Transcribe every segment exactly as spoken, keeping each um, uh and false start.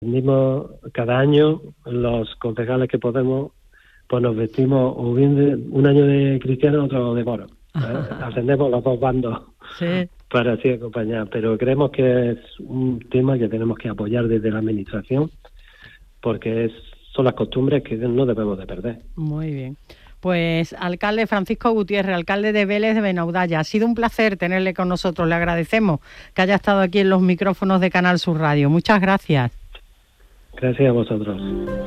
Mismo, cada año los concejales que podemos, pues nos vestimos o bien de un año de cristiano, otro de moro. ¿eh? Ascendemos los dos bandos sí. para así acompañar, pero creemos que es un tema que tenemos que apoyar desde la administración, porque es, son las costumbres que no debemos de perder. Muy bien. Pues alcalde Francisco Gutiérrez, alcalde de Vélez de Benaudalla, ha sido un placer tenerle con nosotros. Le agradecemos que haya estado aquí en los micrófonos de Canal Sur Radio. Muchas gracias. Gracias a vosotros.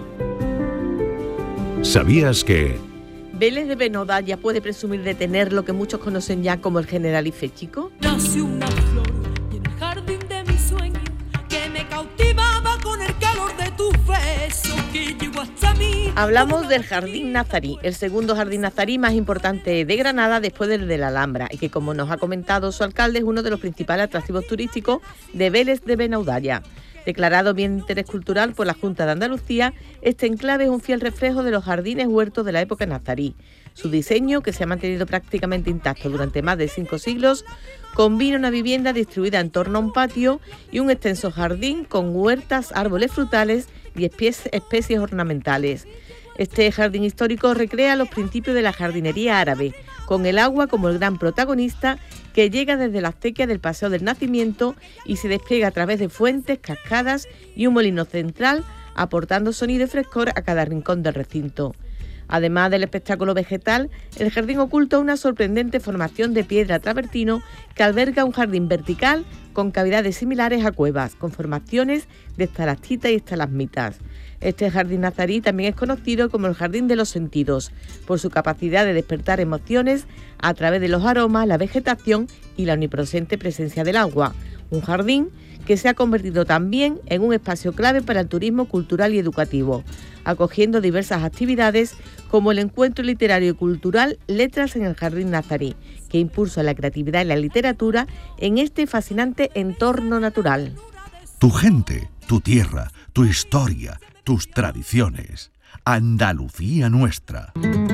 ¿Sabías que Vélez de Benaudalla puede presumir de tener lo que muchos conocen ya como el Generalife chico? Nació una flor y en el jardín de mi sueño que me cautivaba con el calor de tus besos que llegó hasta mí. Hablamos del Jardín Nazarí, el segundo jardín nazarí más importante de Granada después del de la Alhambra, y que, como nos ha comentado su alcalde, es uno de los principales atractivos turísticos de Vélez de Benaudalla. Declarado bien de interés cultural por la Junta de Andalucía, este enclave es un fiel reflejo de los jardines huertos de la época nazarí. Su diseño, que se ha mantenido prácticamente intacto durante más de cinco siglos, combina una vivienda distribuida en torno a un patio y un extenso jardín con huertas, árboles frutales y especies ornamentales. Este jardín histórico recrea los principios de la jardinería árabe, con el agua como el gran protagonista, que llega desde la acequia del Paseo del Nacimiento y se despliega a través de fuentes, cascadas y un molino central, aportando sonido y frescor a cada rincón del recinto. Además del espectáculo vegetal, el jardín oculta una sorprendente formación de piedra travertino que alberga un jardín vertical con cavidades similares a cuevas, con formaciones de estalactitas y estalagmitas. Este jardín nazarí también es conocido como el Jardín de los Sentidos, por su capacidad de despertar emociones a través de los aromas, la vegetación y la omnipresente presencia del agua. Un jardín que se ha convertido también en un espacio clave para el turismo cultural y educativo, acogiendo diversas actividades como el encuentro literario y cultural Letras en el Jardín Nazarí, que impulsa la creatividad y la literatura en este fascinante entorno natural. Tu gente, tu tierra, tu historia, tus tradiciones. Andalucía nuestra.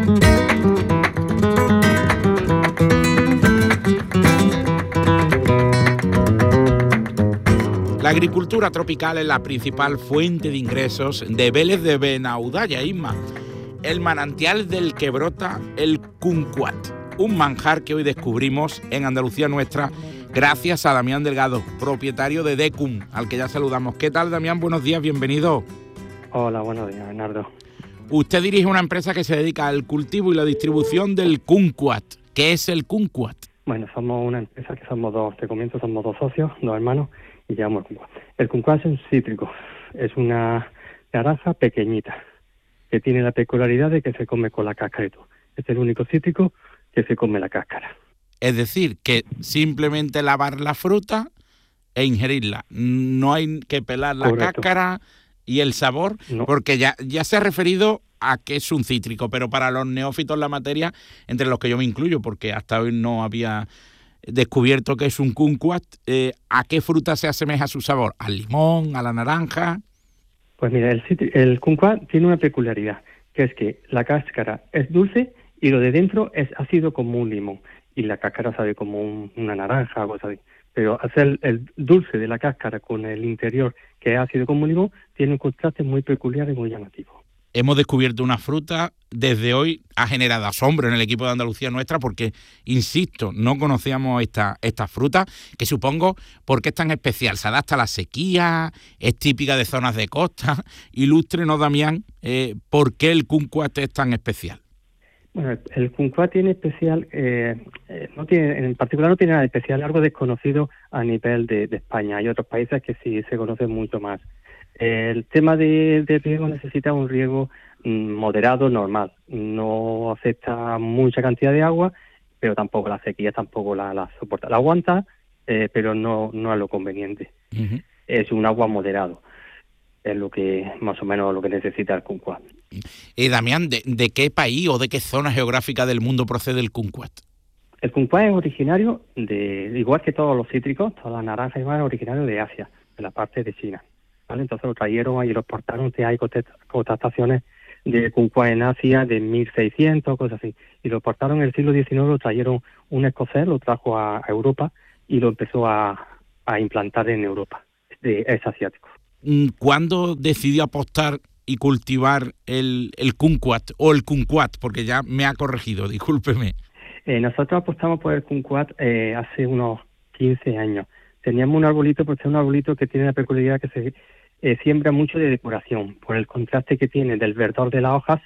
La agricultura tropical es la principal fuente de ingresos de Vélez de Benaudalla, Isma. El manantial del que brota el kumquat, un manjar que hoy descubrimos en Andalucía nuestra gracias a Damián Delgado, propietario de Decum, al que ya saludamos. ¿Qué tal, Damián? Buenos días, bienvenido. Hola, buenos días, Bernardo. Usted dirige una empresa que se dedica al cultivo y la distribución del kumquat. ¿Qué es el kumquat? Bueno, somos una empresa que somos dos, te comienzo, somos dos socios, dos hermanos, y llevamos el kumquat. El kumquat es un cítrico, es una naranja pequeñita, que tiene la peculiaridad de que se come con la cáscara y todo. Es el único cítrico que se come la cáscara. Es decir, que simplemente lavar la fruta e ingerirla. No hay que pelar la Correcto. Cáscara y el sabor, no. porque ya, ya se ha referido a que es un cítrico, pero para los neófitos en la materia, entre los que yo me incluyo, porque hasta hoy no había descubierto que es un kumquat, eh, ¿a qué fruta se asemeja su sabor? ¿Al limón, a la naranja? Pues mira, el, citri- el kumquat tiene una peculiaridad, que es que la cáscara es dulce y lo de dentro es ácido como un limón, y la cáscara sabe como un, una naranja, algo así. Pero hacer el dulce de la cáscara con el interior, que es ácido como un limón, tiene un contraste muy peculiar y muy llamativo. Hemos descubierto una fruta, desde hoy ha generado asombro en el equipo de Andalucía nuestra, porque, insisto, no conocíamos esta, esta fruta, que supongo, ¿por qué es tan especial? ¿Se adapta a la sequía? ¿Es típica de zonas de costa? Ilústrenos, Damián, eh, ¿por qué el kumquat es tan especial? Bueno, el kumquat tiene especial, eh, eh, no tiene, en particular no tiene nada especial, algo desconocido a nivel de, de España. Hay otros países que sí se conocen mucho más. Eh, el tema de, de riego necesita un riego mm, moderado, normal. No acepta mucha cantidad de agua, pero tampoco la sequía tampoco la, la soporta. La aguanta, eh, pero no, no es lo conveniente. Uh-huh. Es un agua moderado. Es lo que más o menos lo que necesita el kumquat. Eh, Damián, ¿de, ¿de qué país o de qué zona geográfica del mundo procede el kumquat? El kumquat es originario de, igual que todos los cítricos, todas las naranjas y demás, es originario de Asia, de la parte de China, ¿vale? Entonces lo trajeron y lo exportaron, hay contestaciones de kumquat en Asia de mil seiscientos, cosas así, y lo exportaron en el siglo diecinueve, lo trajeron un escocés, lo trajo a, a Europa y lo empezó a, a implantar en Europa, de, es asiático. ¿cuándo decidió apostar y cultivar el, el kumquat o el kumquat? Porque ya me ha corregido, discúlpeme. Eh, nosotros apostamos por el kumquat eh, hace unos quince años. Teníamos un arbolito, porque es un arbolito que tiene la peculiaridad que se eh, siembra mucho de decoración, por el contraste que tiene del verdor de las hojas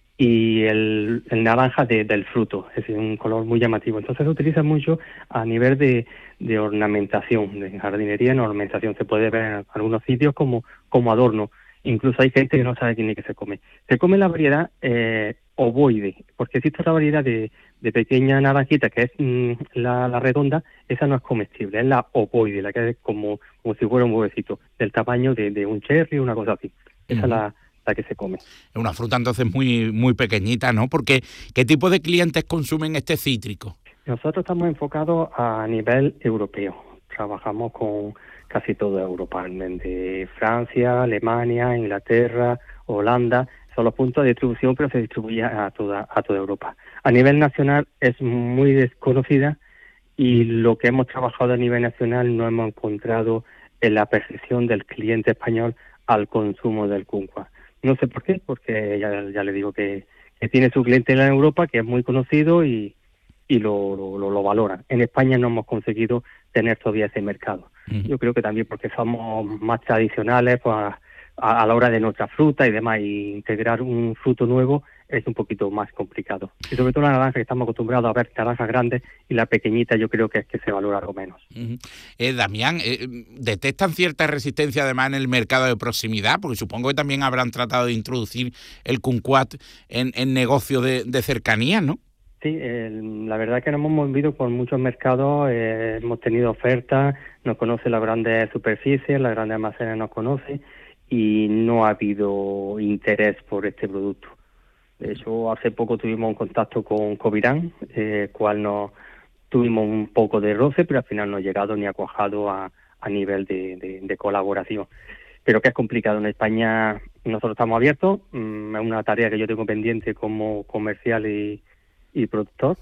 y el, el naranja de, del fruto, es decir, un color muy llamativo. Entonces se utiliza mucho a nivel de, de ornamentación, de jardinería en ornamentación. Se puede ver en algunos sitios como, como adorno. Incluso hay gente que no sabe ni qué se come. Se come la variedad eh, ovoide, porque existe otra variedad de, de pequeña naranjita que es mmm, la, la redonda. Esa no es comestible, es la ovoide, la que es como, como si fuera un huevecito, del tamaño de, de un cherry, una cosa así. Esa uh-huh. es la, la que se come. Es una fruta entonces muy muy pequeñita, ¿no? Porque ¿qué tipo de clientes consumen este cítrico? Nosotros estamos enfocados a nivel europeo. Trabajamos con casi toda Europa, de Francia, Alemania, Inglaterra, Holanda. Son los puntos de distribución, pero se distribuye a toda a toda Europa. A nivel nacional es muy desconocida y lo que hemos trabajado a nivel nacional no hemos encontrado en la percepción del cliente español al consumo del kumquat. No sé por qué, porque ya, ya le digo que, que tiene su clientela en Europa, que es muy conocido y, y lo, lo, lo valoran. En España no hemos conseguido tener todavía ese mercado. Uh-huh. Yo creo que también porque somos más tradicionales pues, a, a la hora de nuestra fruta y demás, y integrar un fruto nuevo es un poquito más complicado. Y sobre todo la naranja, que estamos acostumbrados a ver naranjas grandes, y la pequeñita yo creo que es que se valora algo menos. Uh-huh. Eh, Damián, eh, ¿detectan cierta resistencia además en el mercado de proximidad? Porque supongo que también habrán tratado de introducir el kumquat en, en negocio de, de cercanía, ¿no? Sí, eh, la verdad es que nos hemos movido por muchos mercados, eh, hemos tenido ofertas, nos conocen las grandes superficies, las grandes almacenes nos conocen, y no ha habido interés por este producto. De hecho, hace poco tuvimos un contacto con Covirán, eh, cual nos tuvimos un poco de roce, pero al final no ha llegado ni ha cuajado a, a nivel de, de, de colaboración. Pero que es complicado. En España nosotros estamos abiertos, mmm, es una tarea que yo tengo pendiente como comercial y, y productor,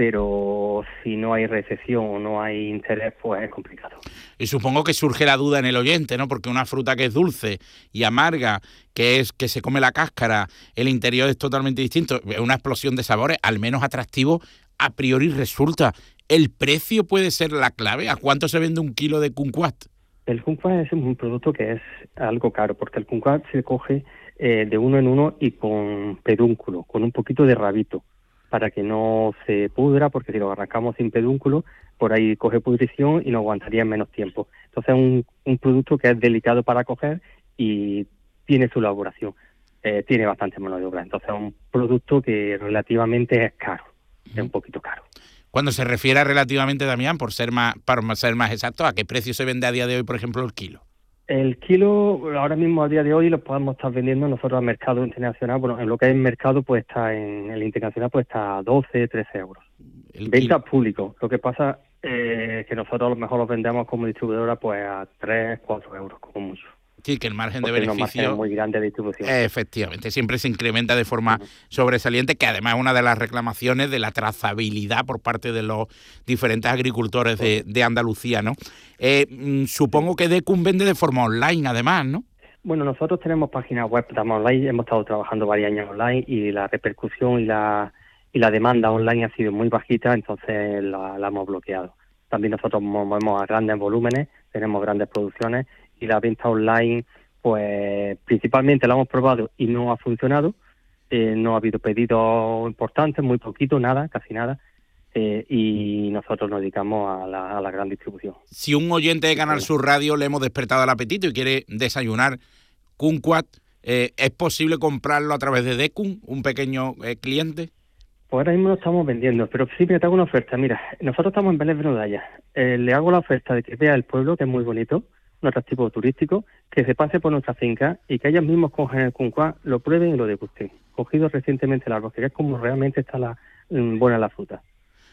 pero si no hay recepción o no hay interés, pues es complicado. Y supongo que surge la duda en el oyente, ¿no? Porque una fruta que es dulce y amarga, que es que se come la cáscara, el interior es totalmente distinto, es una explosión de sabores, al menos atractivo, a priori resulta. ¿El precio puede ser la clave? ¿A cuánto se vende un kilo de kumquat? El kumquat es un producto que es algo caro, porque el kumquat se coge eh, de uno en uno y con pedúnculo, con un poquito de rabito, para que no se pudra, porque si lo arrancamos sin pedúnculo, por ahí coge pudrición y nos aguantaría en menos tiempo. Entonces es un, un producto que es delicado para coger y tiene su elaboración, eh, tiene bastante mano de obra. Entonces es un producto que relativamente es caro, es un poquito caro. Cuando se refiere a relativamente, Damián, por ser más, para ser más exacto, ¿a qué precio se vende a día de hoy, por ejemplo, el kilo? El kilo, ahora mismo a día de hoy, lo podemos estar vendiendo nosotros al mercado internacional. Bueno, en lo que es el mercado, pues está en el internacional, pues está a doce, trece euros. El Venta al público. Lo que pasa es eh, que nosotros a lo mejor los vendemos como distribuidora pues a tres, cuatro euros, como mucho. Sí, que el margen Porque de beneficio es muy grande de distribución. Efectivamente, siempre se incrementa de forma uh-huh. sobresaliente, que además es una de las reclamaciones de la trazabilidad por parte de los diferentes agricultores de, de Andalucía, ¿no? Eh, supongo que Decum vende de forma online, además, ¿no? Bueno, nosotros tenemos página web, estamos online, hemos estado trabajando varios años online y la repercusión y la y la demanda online ha sido muy bajita, entonces la, la hemos bloqueado. También nosotros movemos a grandes volúmenes, tenemos grandes producciones, y la venta online, pues principalmente la hemos probado y no ha funcionado. Eh, no ha habido pedidos importantes, muy poquito, nada, casi nada. Eh, y nosotros nos dedicamos a la, a la gran distribución. Si un oyente de Canal Sur Radio le hemos despertado el apetito y quiere desayunar kumquat, eh, ¿es posible comprarlo a través de Decum, un pequeño eh, cliente? Pues ahora mismo lo estamos vendiendo, pero sí me te hago una oferta. Mira, nosotros estamos en Vélez de Benudalla. Eh, le hago la oferta de que vea el pueblo, que es muy bonito, un atractivo turístico, que se pase por nuestra finca y que ellos mismos cogen el kumquat, lo prueben y lo degusten. Cogido recientemente el árbol, que es como realmente está la buena la fruta.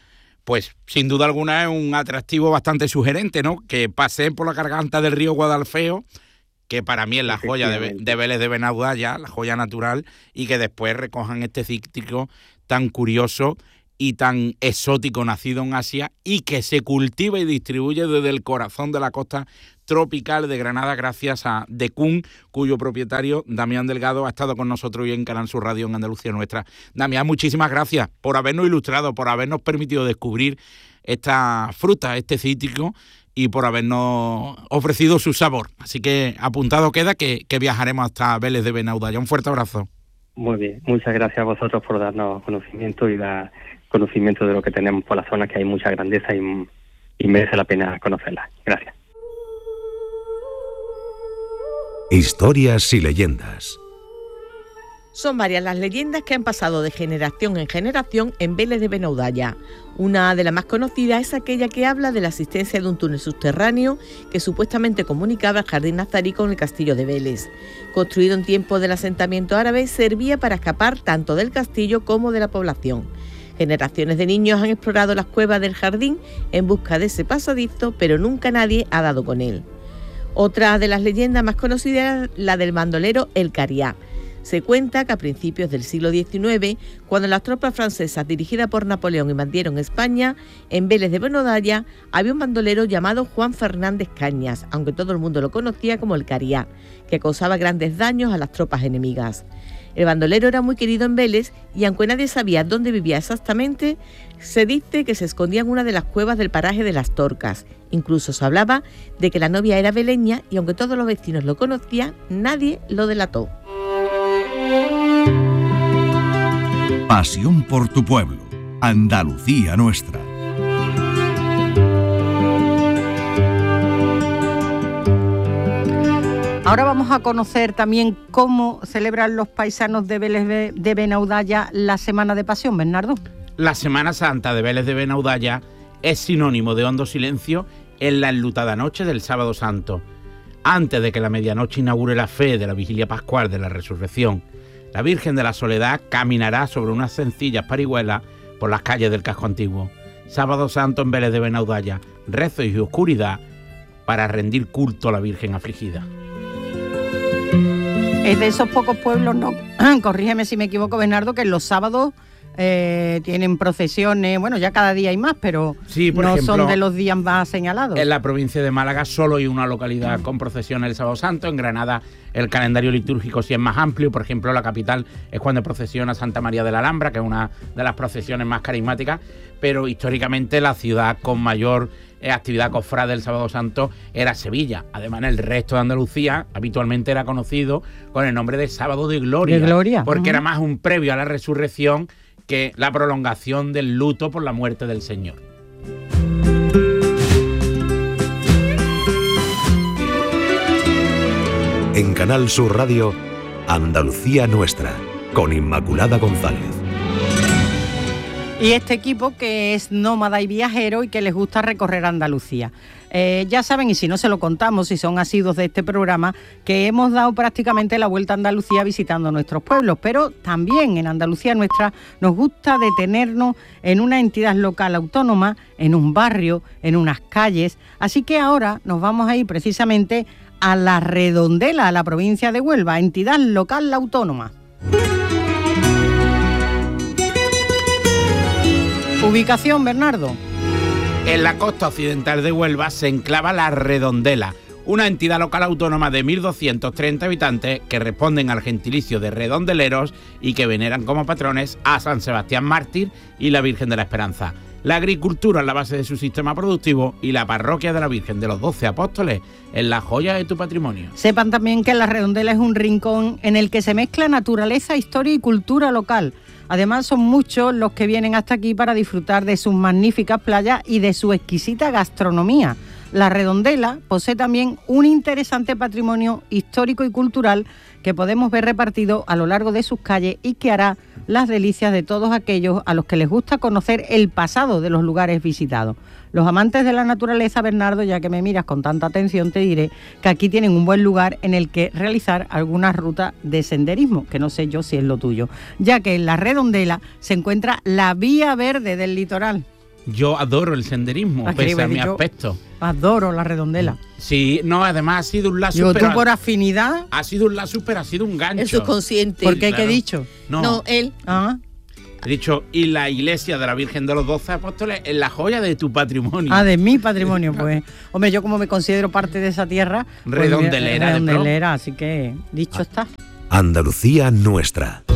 Pues sin duda alguna es un atractivo bastante sugerente, ¿no? Que paseen por la garganta del río Guadalfeo, que para mí es la joya de, de Vélez de Benudalla, la joya natural, y que después recojan este cítrico tan curioso y tan exótico, nacido en Asia, y que se cultiva y distribuye desde el corazón de la costa tropical de Granada, gracias a Decún, cuyo propietario, Damián Delgado, ha estado con nosotros hoy en Canal Sur Radio en Andalucía Nuestra. Damián, muchísimas gracias por habernos ilustrado, por habernos permitido descubrir esta fruta, este cítrico, y por habernos ofrecido su sabor. Así que apuntado queda que, que viajaremos hasta Vélez de Benaudalla. Un fuerte abrazo. Muy bien, muchas gracias a vosotros por darnos conocimiento y dar conocimiento de lo que tenemos por la zona, que hay mucha grandeza y, y merece la pena conocerla. Gracias. Historias y leyendas. Son varias las leyendas que han pasado de generación en generación en Vélez de Benaudalla. Una de las más conocidas es aquella que habla de la existencia de un túnel subterráneo que supuestamente comunicaba el Jardín Nazarí con el castillo de Vélez. Construido en tiempos del asentamiento árabe, servía para escapar tanto del castillo como de la población. Generaciones de niños han explorado las cuevas del jardín en busca de ese pasadizo, pero nunca nadie ha dado con él. Otra de las leyendas más conocidas es la del bandolero El Cariá. Se cuenta que a principios del siglo diecinueve, cuando las tropas francesas dirigidas por Napoleón invadieron España, en Vélez de Benaudalla había un bandolero llamado Juan Fernández Cañas, aunque todo el mundo lo conocía como el Cariá, que causaba grandes daños a las tropas enemigas. El bandolero era muy querido en Vélez y aunque nadie sabía dónde vivía exactamente, se dice que se escondía en una de las cuevas del paraje de las Torcas. Incluso se hablaba de que la novia era veleña y aunque todos los vecinos lo conocían, nadie lo delató. Pasión por tu pueblo, Andalucía Nuestra. Ahora vamos a conocer también cómo celebran los paisanos de Vélez de, de Benaudalla la Semana de Pasión, Bernardo. La Semana Santa de Vélez de Benaudalla es sinónimo de hondo silencio en la enlutada noche del Sábado Santo. Antes de que la medianoche inaugure la fe de la vigilia pascual de la Resurrección, la Virgen de la Soledad caminará sobre unas sencillas parihuelas por las calles del casco antiguo. Sábado Santo en Vélez de Benaudalla, rezo y oscuridad para rendir culto a la Virgen afligida. Es de esos pocos pueblos, no, corrígeme si me equivoco, Bernardo, que en los sábados eh, tienen procesiones, bueno, ya cada día hay más, pero sí, por no ejemplo, son de los días más señalados. En la provincia de Málaga solo hay una localidad con procesiones el Sábado Santo. En Granada el calendario litúrgico sí es más amplio. Por ejemplo, la capital es cuando procesiona Santa María de la Alhambra, que es una de las procesiones más carismáticas, pero históricamente la ciudad con mayor eh, actividad cofrade del Sábado Santo era Sevilla. Además, en el resto de Andalucía habitualmente era conocido con el nombre de Sábado de Gloria, de Gloria. porque uh-huh. era más un previo a la resurrección que la prolongación del luto por la muerte del Señor. En Canal Sur Radio, Andalucía Nuestra, con Inmaculada González. Y este equipo que es nómada y viajero y que les gusta recorrer Andalucía. Eh, ya saben, y si no se lo contamos, si son asiduos de este programa, que hemos dado prácticamente la vuelta a Andalucía visitando nuestros pueblos, pero también en Andalucía Nuestra nos gusta detenernos en una entidad local autónoma, en un barrio, en unas calles. Así que ahora nos vamos a ir precisamente a La Redondela, a la provincia de Huelva, entidad local autónoma. Ubicación, Bernardo. En la costa occidental de Huelva se enclava La Redondela, una entidad local autónoma de mil doscientos treinta habitantes que responden al gentilicio de redondeleros y que veneran como patrones a San Sebastián Mártir y la Virgen de la Esperanza. La agricultura es la base de su sistema productivo y la parroquia de la Virgen de los Doce Apóstoles es la joya de tu patrimonio. Sepan también que La Redondela es un rincón en el que se mezcla naturaleza, historia y cultura local. Además, son muchos los que vienen hasta aquí para disfrutar de sus magníficas playas y de su exquisita gastronomía. La Redondela posee también un interesante patrimonio histórico y cultural que podemos ver repartido a lo largo de sus calles y que hará las delicias de todos aquellos a los que les gusta conocer el pasado de los lugares visitados. Los amantes de la naturaleza, Bernardo, ya que me miras con tanta atención, te diré que aquí tienen un buen lugar en el que realizar algunas rutas de senderismo, que no sé yo si es lo tuyo, ya que en La Redondela se encuentra la Vía Verde del Litoral. Yo adoro el senderismo, ¿A pese a mi aspecto. Adoro La Redondela. Sí, no, además ha sido un lazo. Yo, tú por afinidad. Ha sido un lazo, pero ha sido un gancho. El subconsciente. ¿Por qué? Claro. ¿Qué he dicho? No, no él. Ah. He dicho, y la iglesia de la Virgen de los Doce Apóstoles es la joya de tu patrimonio. Ah, de mi patrimonio, pues. Hombre, yo como me considero parte de esa tierra... Redondelera. Pues, redondelera, así que dicho está. Andalucía nuestra.